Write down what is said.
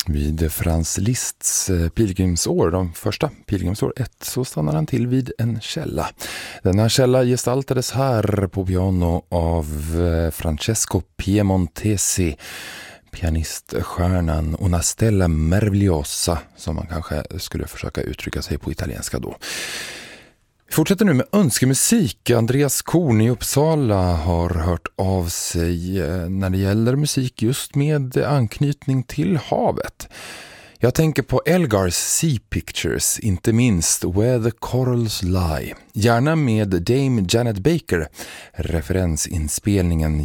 Vid Franz Liszts pilgrimsår, de första pilgrimsår 1, så stannar han till vid en källa. Denna källa gestaltades här på piano av Francesco Piemontesi, pianiststjärnan Una stella meravigliosa, som man kanske skulle försöka uttrycka sig på italienska då. Vi fortsätter nu med önskemusik. Andreas Korn i Uppsala har hört av sig när det gäller musik just med anknytning till havet. Jag tänker på Elgar's Sea Pictures, inte minst Where the Corals Lie. Gärna med Dame Janet Baker, referensinspelningen